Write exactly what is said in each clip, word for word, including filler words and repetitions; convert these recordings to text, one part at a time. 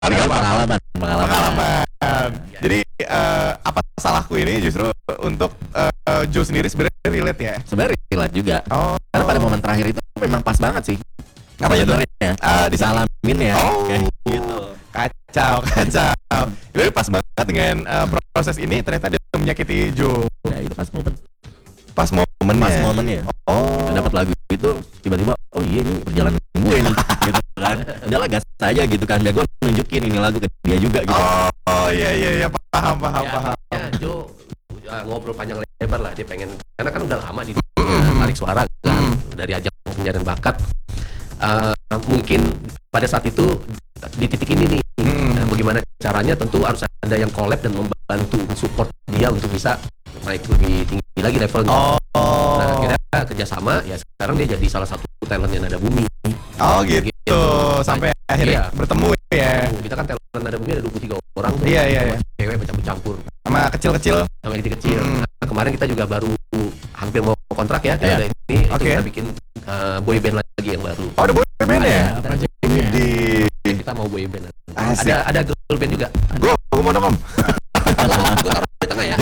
Paling gampang. Pengalaman, pengalaman. Pengalaman. Jadi uh, apa salahku ini justru untuk uh, Joe sendiri sebenarnya relate ya? Sebenarnya relate juga. Oh. Karena pada momen terakhir itu memang pas banget sih. Ngapain tuh? Ya, Uh, disalamin ya. Oh. Kayak gitu. Kacau, kacau. Jadi pas banget dengan uh, proses ini ternyata dia menyakiti Joe. Nah itu pas momen. Pas momennya. Pas momennya. Oh. Dapat lagu itu tiba-tiba, oh iya ini perjalanan gue nih, gitu kan. Udahlah gas aja gitu kan. Dan gue nunjukin ini lagu ke dia juga gitu. Oh, oh iya iya iya paham paham ya, paham. Ya, Jo uh, ngobrol panjang lebar lah, dia pengen, karena kan udah lama di uh, tarik suara kan, dari ajang pencarian bakat. Uh, mungkin pada saat itu di titik ini nih, Hmm. nah, bagaimana caranya, tentu harus ada yang collab dan membantu support dia untuk bisa naik lebih tinggi lagi levelnya. Oh. Nah akhirnya kerjasama, ya sekarang dia jadi salah satu talentnya Nada Bumi. Oh gitu. Sampai Iya. akhirnya bertemu ya. Kita kan talent Nada Bumi ada dua puluh tiga orang tuh. Iya, iya, iya. Cewek bercampur-campur Sama kecil-kecil. sama yang kecil. Hmm. Nah, kemarin kita juga baru hampir mau kontrak ya. Iya. Kita ini Oke. kita bikin uh, boy band lagi yang baru. Oh, ada boy band ya? Ada project ini. Di Kita mau boy band. Asik. Ada ada girl band juga. Gue gue mau dong. Gue taruh di tengah ya.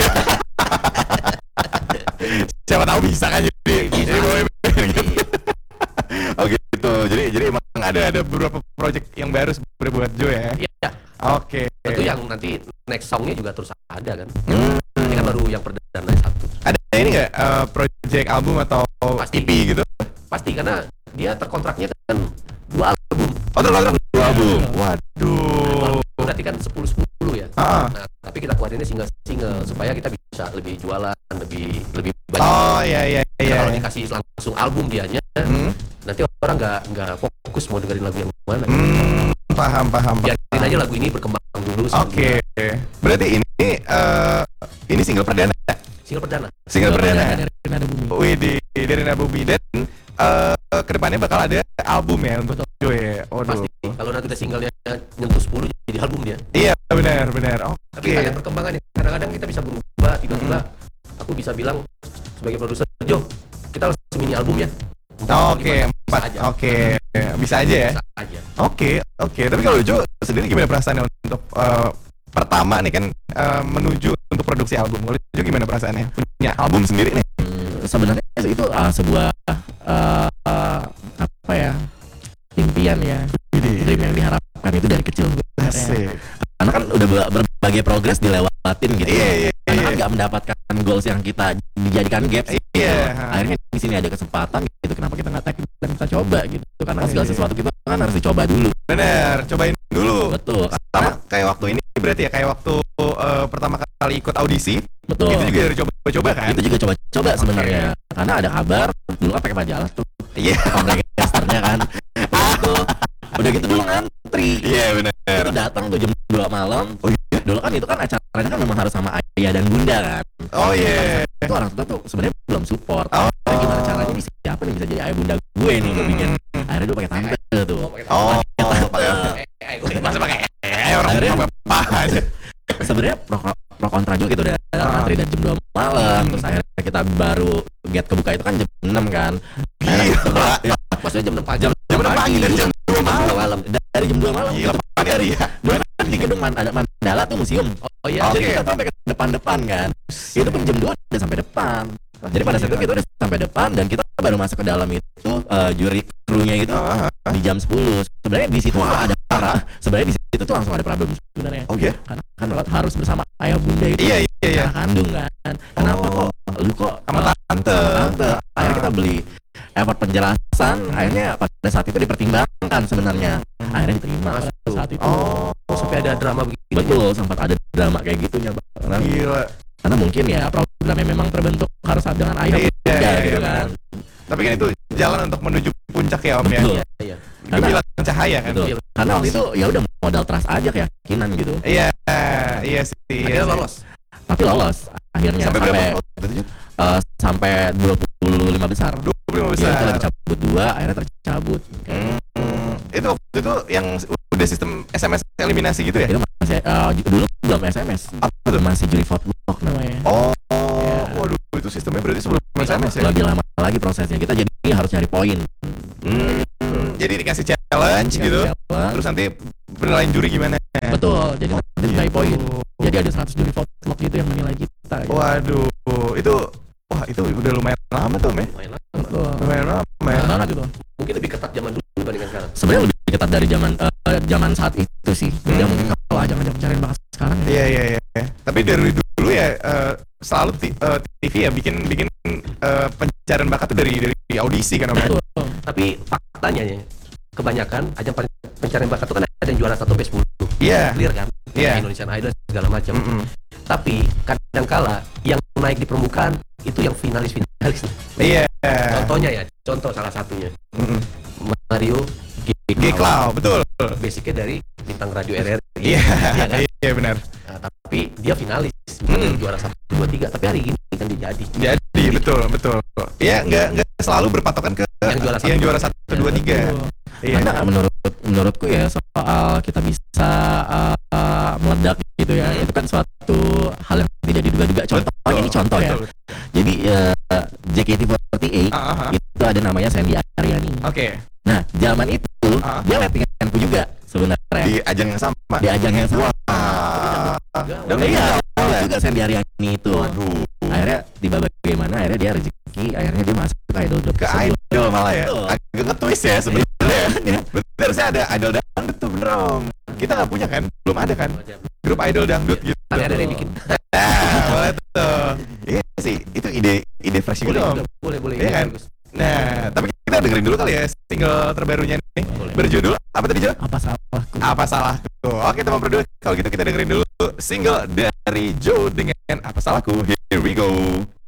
Siapa tahu bisa kan jadi jadi boy band gitu. Oh gitu. Jadi jadi emang ada ada beberapa project yang baru sebenarnya buat Joe ya. Iya. Oke. Tentu yang nanti next songnya juga terus ada kan. Hmm. Ini kan baru yang perdana satu. Ada ini nggak uh, project album atau Pasti. E P gitu? Pasti karena dia terkontraknya kan dua album. Oh, terkontrak dua album. Waduh. Berarti kan sepuluh sepuluh ya. Ah. Nah, tapi kita keluarinnya single-single supaya kita bisa lebih jualan, lebih lebih banyak. Oh iya iya Karena iya. kalau dikasih langsung album dianya, Hmm. nanti orang nggak nggak fokus mau dengerin lagu yang mana. Hmm, paham paham. paham. Biarin aja lagu ini berkembang dulu. Oke. Berarti ini uh, ini single perdana. Single perdana. Single perdana. Dari Nada Bumi. Wih di dari Nada Bumi dan uh, kedepannya bakal ada album ya untuk Joe ya. Waduh. Pasti. Kalau nanti kita singlenya nyentuh sepuluh jadi album dia. Iya benar benar. Tapi Oke. kita lihat perkembangannya. Kadang-kadang kita bisa berubah. Tiba-tiba aku bisa bilang sebagai produser, Jo, kita langsung mini album ya. Oke, Bisa empat. aja. Oke, bisa aja ya. Bisa aja. Oke, oke. Tapi kalau Joe sendiri gimana perasaannya untuk uh, pertama nih kan uh, menuju untuk produksi album? Kalau Joe gimana perasaannya? Punya album sendiri nih? Hmm, sebenarnya itu uh, sebuah uh, uh, apa ya, impian ya, dream yang diharapkan itu dari kecil sebenarnya. Asik. Karena kan udah ber- berbagai progres dilewatin gitu. Iya, iya, Karena iya. kan nggak mendapatkan goals yang kita dijadikan gaps. gitu. Iya. Akhirnya di sini ada kesempatan gitu. Kenapa kita nggak take dan kita coba gitu? Karena segala Iya. sesuatu kita kan harus dicoba dulu. Benar, cobain dulu. Betul. Sama kayak waktu ini berarti ya kayak waktu uh, pertama kali ikut audisi, Betul. itu juga dari coba-coba kan? Itu juga coba-coba sebenarnya. Karena ada kabar dulu kan pakai majalah tuh. Iya. Podcasternya kan. Itu udah gitu dulu ngantri. Iya benar. Itu datang tuh jam dua malam. Oh iya. Dulu kan itu kan acaranya kan memang harus sama ayah dan bunda kan. Oh iya. Itu orang tua tuh sebenarnya belum support. Oh. Nah, gimana caranya nih siapa nih bisa jadi ayah bunda gue nih gue bikin. Akhirnya dulu pakai tante tuh. Oh. Eh, eh, gue Masa pakai eh orang Akhirnya- apa aja. Sebenarnya pro, pro kontra juga gitu udah antri dari jam dua malam. Terus akhirnya kita baru get kebuka itu kan jam enam kan. Akhirnya kita, ya, maksudnya jam enam pagi. jam Jam enam pagi dari jam dua malam. malam. Dari jam dua malam. Gila pagi hari ya. Dulu kan di gedung Man- ada Mandala tuh museum. Oh iya. Jadi Oke. kita sampai ke depan-depan kan. Itu pun jam dua udah sampai depan. Jadi pada saat itu kita udah sampai depan dan kita baru masuk ke dalam itu uh, juri krunya itu Ah, di jam sepuluh. Sebenarnya di situ ada para. Sebenarnya di situ tuh langsung ada problem sebenarnya. Oh iya. Karena kan harus bersama ayah bunda itu. Iya iya iya. Anak kandung kan. Kenapa Oh. kok lu kok Sama uh, tante. tante? Akhirnya kita beli effort penjelasan. Akhirnya pada saat itu dipertimbangkan sebenarnya. Akhirnya diterima pada saat itu. Oh. Sampai ada drama begitu. Betul, sempat ada drama kayak gitunya Bang. Gila. Karena mungkin ya programnya memang terbentuk harus dengan ayah Iya, bunda iya, gitu iya. kan. Tapi kan itu jalan untuk menuju puncak ya Om ya. Betul. Iya, iya. Gemilang cahaya kan. Betul. Iya. Karena waktu itu ya udah modal trust aja keyakinan gitu. Iya, iya sih. iya Akhirnya sih. lolos. Tapi lolos akhirnya Sampai sampai berapa? waktu itu? eh, sampai dua puluh lima besar. dua puluh lima Iya, itu besar. lagi cabut dua, akhirnya tercabut. Hmm, itu waktu itu yang udah sistem S M S eliminasi gitu ya? Itu masih eh, dulu belum S M S. Apa tuh? Masih juri vote namanya. Oh, waduh, itu sistemnya berarti sebelum S M S ya? Lebih lama lagi prosesnya. Kita jadi harus nyari poin. Hmm, jadi dikasih challenge Dikasih gitu. challenge. Terus nanti penilaian juri gimana? Betul, jadi nanti nilai poin. Oh. Jadi ada seratus juri vlog gitu yang menilai kita. Gitu. Waduh, itu wah itu udah lumayan lama tuh, Me. Lumayan lama. Betul. Lumayan lama. Keren Ya. banget gitu. Mungkin lebih ketat zaman dulu dibandingkan sekarang. Sebenarnya lebih ketat dari zaman eh, zaman saat itu sih. Beda Hmm. mungkin kalau ajang-ajang pencarian bakat sekarang ya. Iya iya iya. Tapi dari dulu ya eh, selalu ti- eh, T V ya bikin bikin eh, pencarian bakat tuh dari dari audisi kan, Om. Betul. Tapi faktanya ya, kebanyakan ajang pen- pencarian bakat itu kan ada yang juara satu sampai sepuluh. Iya. Clear kan? Iya. Indonesian Idol segala macam. Mm-mm. Tapi kadangkala yang naik di permukaan itu yang finalis-finalis. Iya. Contohnya ya, contoh salah satunya Mm-mm. Mario G Cloud, betul. Basicnya dari bintang radio R R I. Iya. Iya kan? Iya benar. Nah, tapi dia finalis, bukan Hmm. juara satu, dua, tiga. Tapi hari ini kan dia jadi. Jadi betul betul. Iya nggak nggak selalu berpatokan ke Yang juara satu. yang juara satu dua tiga. Iya. Karena menurut menurutku ya soal kita bisa uh, uh, meledak gitu ya, itu kan suatu hal yang tidak diduga-duga. Contohnya Betul, ini contoh ya. betul. Jadi uh, J K T empat delapan Ah, ah, ah. itu ada namanya Sandy Aryani. Oke. Nah, zaman itu Ah. dia lettinganku juga sebenarnya Di ajang yang sama. di ajang yang sama. Ah. Dan Dan Iya, iya. ada juga Sandy Aryani itu. Waduh. Akhirnya tiba bagaimana akhirnya dia rezeki, akhirnya dia masuk ke idol Ke idol malah ya. Betul. Agak nge-twist ya sebenarnya. Ya. Bener saya ada idol dangdut tuh bener Om. Kita nggak punya kan? Belum ada kan? Grup idol dangdut gitu. Tapi ada yang bikin. Nah, boleh tuh. Iya sih, itu ide ide fresh gitu Boleh, Om. juga, boleh, boleh. Iya kan? Bagus. Nah, tapi kita dengerin dulu kali ya single terbarunya nih. Boleh. Berjudul apa tadi, Jo? Apa salahku? Apa salahku? Oke teman berdua, kalau gitu kita dengerin dulu single dari Joe dengan Apa Salahku. Here we go.